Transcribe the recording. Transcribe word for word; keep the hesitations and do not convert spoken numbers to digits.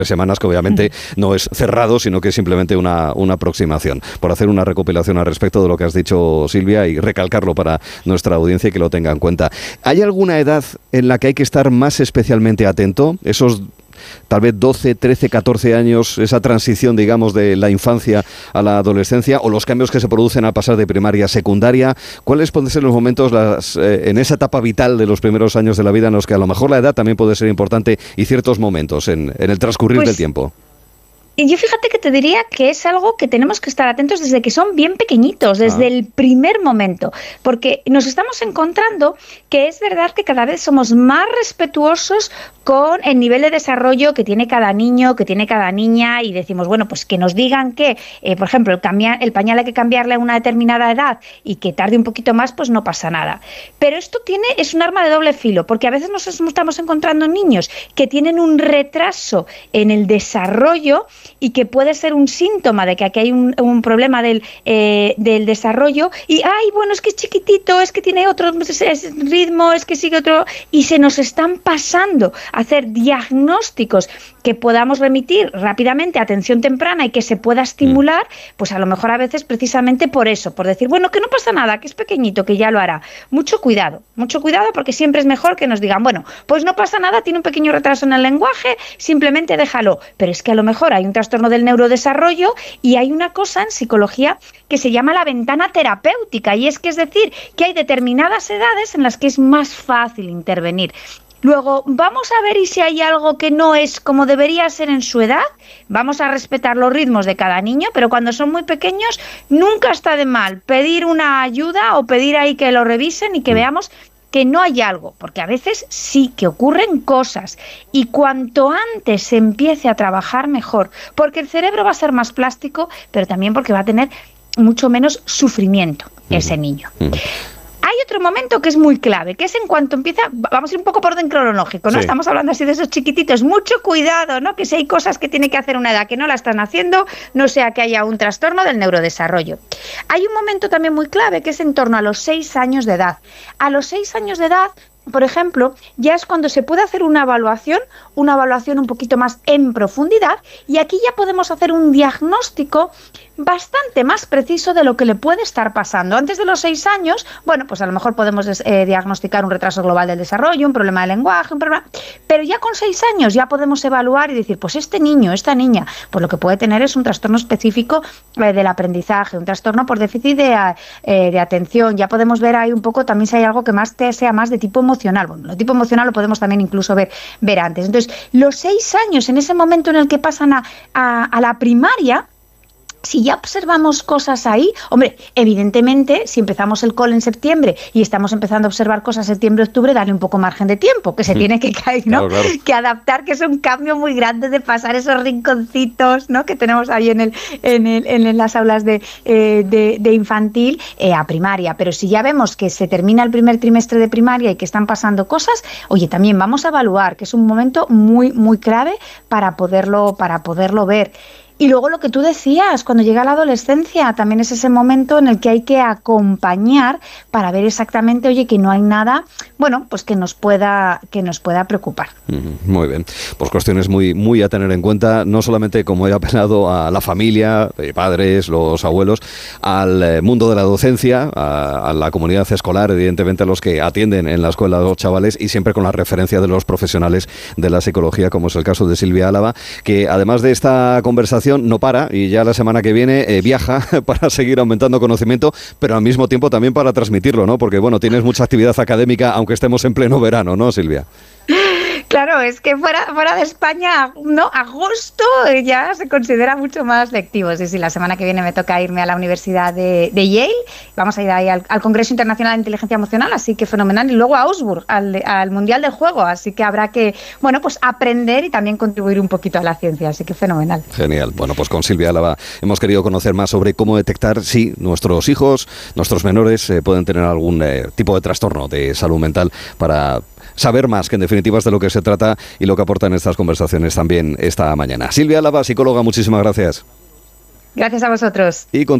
semanas, que obviamente no es cerrado, sino que es simplemente una, una aproximación, por hacer una recopilación al respecto de lo que has dicho, Silvia, y recalcarlo para nuestra audiencia y que lo tenga en cuenta. ¿Hay alguna edad en la que hay que estar más especialmente atento? Esos tal vez doce, trece, catorce años, esa transición, digamos, de la infancia a la adolescencia, o los cambios que se producen al pasar de primaria a secundaria. ¿Cuáles pueden ser los momentos las, eh, en esa etapa vital de los primeros años de la vida en los que a lo mejor la edad también puede ser importante y ciertos momentos en, en el transcurrir pues, del tiempo? Y yo fíjate que te diría que es algo que tenemos que estar atentos desde que son bien pequeñitos, desde ah. el primer momento, porque nos estamos encontrando que es verdad que cada vez somos más respetuosos con el nivel de desarrollo que tiene cada niño, que tiene cada niña, y decimos, bueno, pues que nos digan que, eh, por ejemplo, el, cambiar, el pañal hay que cambiarle a una determinada edad y que tarde un poquito más, pues no pasa nada. Pero esto tiene es un arma de doble filo, porque a veces nos estamos encontrando niños que tienen un retraso en el desarrollo y que puede ser un síntoma de que aquí hay un, un problema del, eh, del desarrollo, y, ay, bueno, es que es chiquitito, es que tiene otro ritmo, es que sigue otro, y se nos están pasando hacer diagnósticos que podamos remitir rápidamente a atención temprana y que se pueda estimular, pues a lo mejor a veces precisamente por eso, por decir, bueno, que no pasa nada, que es pequeñito, que ya lo hará. Mucho cuidado, mucho cuidado, porque siempre es mejor que nos digan, bueno, pues no pasa nada, tiene un pequeño retraso en el lenguaje, simplemente déjalo. Pero es que a lo mejor hay un trastorno del neurodesarrollo y hay una cosa en psicología que se llama la ventana terapéutica, y es que es decir, que hay determinadas edades en las que es más fácil intervenir. Luego, vamos a ver y si hay algo que no es como debería ser en su edad. Vamos a respetar los ritmos de cada niño, pero cuando son muy pequeños nunca está de mal pedir una ayuda o pedir ahí que lo revisen y que veamos que no hay algo, porque a veces sí que ocurren cosas, y cuanto antes se empiece a trabajar mejor, porque el cerebro va a ser más plástico, pero también porque va a tener mucho menos sufrimiento ese niño. Hay otro momento que es muy clave, que es en cuanto empieza, vamos a ir un poco por orden cronológico, ¿no? Sí. Estamos hablando así de esos chiquititos, mucho cuidado, ¿no? Que si hay cosas que tiene que hacer una edad que no la están haciendo, no sea que haya un trastorno del neurodesarrollo. Hay un momento también muy clave que es en torno a los seis años de edad. A los seis años de edad, por ejemplo, ya es cuando se puede hacer una evaluación, una evaluación un poquito más en profundidad, y aquí ya podemos hacer un diagnóstico bastante más preciso de lo que le puede estar pasando. Antes de los seis años, bueno, pues a lo mejor podemos eh, diagnosticar un retraso global del desarrollo, un problema de lenguaje, un problema... pero ya con seis años ya podemos evaluar y decir, pues este niño, esta niña, pues lo que puede tener es un trastorno específico eh, del aprendizaje, un trastorno por déficit de, eh, de atención. Ya podemos ver ahí un poco también si hay algo que más te, sea más de tipo emocional. Bueno, lo tipo emocional lo podemos también incluso ver, ver antes. Entonces, los seis años, en ese momento en el que pasan a, a, a la primaria, si ya observamos cosas ahí, hombre, evidentemente, si empezamos el cole en septiembre y estamos empezando a observar cosas septiembre, octubre, darle un poco margen de tiempo, que se mm. tiene que caer, ¿no? Claro, claro. Que adaptar, que es un cambio muy grande de pasar esos rinconcitos, ¿no? Que tenemos ahí en el, en el, en las aulas de, eh, de, de infantil eh, a primaria. Pero si ya vemos que se termina el primer trimestre de primaria y que están pasando cosas, oye, también vamos a evaluar, que es un momento muy, muy clave para poderlo, para poderlo ver. Y luego lo que tú decías, cuando llega la adolescencia, también es ese momento en el que hay que acompañar para ver exactamente, oye, que no hay nada, bueno, pues que nos pueda, que nos pueda preocupar. Muy bien, pues cuestiones muy, muy a tener en cuenta, no solamente como he apelado a la familia, eh, padres, los abuelos, al eh, mundo de la docencia, a, a la comunidad escolar, evidentemente a los que atienden en la escuela a los chavales, y siempre con la referencia de los profesionales de la psicología, como es el caso de Silvia Álava, que además de esta conversación no para, y ya la semana que viene eh, viaja para seguir aumentando conocimiento, pero al mismo tiempo también para transmitirlo, ¿no? Porque, bueno, tienes mucha actividad académica, aunque estemos en pleno verano, ¿no, Silvia? Claro, es que fuera, fuera de España, ¿no? Agosto ya se considera mucho más lectivo. Sí, sí, la semana que viene me toca irme a la Universidad de, de Yale, vamos a ir ahí al, al Congreso Internacional de Inteligencia Emocional, así que fenomenal, y luego a Augsburg, al, al Mundial del Juego, así que habrá que, bueno, pues aprender y también contribuir un poquito a la ciencia, así que fenomenal. Genial. Bueno, pues con Silvia Álava hemos querido conocer más sobre cómo detectar si nuestros hijos, nuestros menores, eh, pueden tener algún eh, tipo de trastorno de salud mental, para saber más, que en definitiva es de lo que se trata y lo que aportan estas conversaciones también esta mañana. Silvia Álava, psicóloga, muchísimas gracias. Gracias a vosotros. Y con